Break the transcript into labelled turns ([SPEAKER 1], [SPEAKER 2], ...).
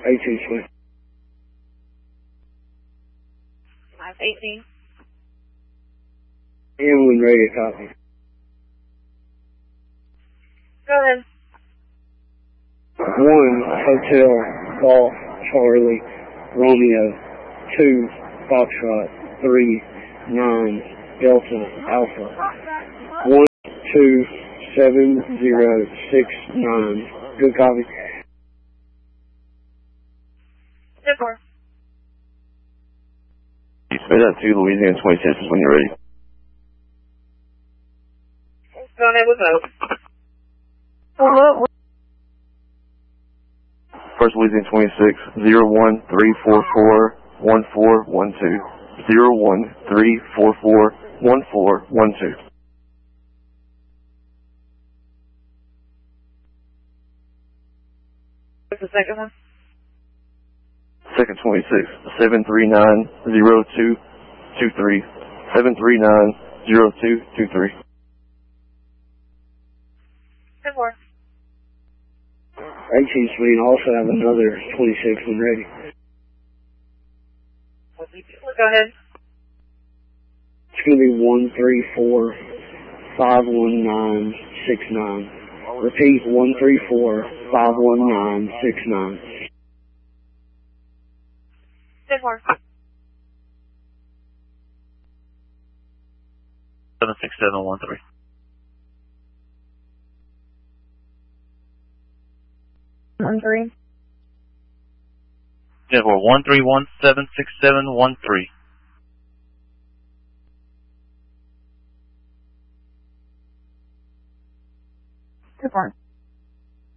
[SPEAKER 1] 18 Swing.
[SPEAKER 2] 518.
[SPEAKER 1] And when ready to copy.
[SPEAKER 2] Go ahead.
[SPEAKER 1] 1 Hotel Golf Charlie Romeo 2 Foxtrot 3 9 Delta Alpha 1 2 7 0 6 9. Good copy.
[SPEAKER 2] 10-4.
[SPEAKER 3] Spit out 2 Louisiana 26 when you're ready.
[SPEAKER 2] Go ahead with vote.
[SPEAKER 3] First Louisiana 26, 01344 1412. 01344 1412.
[SPEAKER 2] What's the second one?
[SPEAKER 3] Second 26, 7390223. 7390223.
[SPEAKER 2] 10-4.
[SPEAKER 1] 18 Swing. Also have another 26 when ready.
[SPEAKER 2] Go ahead.
[SPEAKER 1] It's going to be 134 519 69. Repeat, 134 519 69.
[SPEAKER 2] 10-4.
[SPEAKER 4] 76713.
[SPEAKER 2] One three.
[SPEAKER 4] 10-4. 131-76713.
[SPEAKER 2] Good one.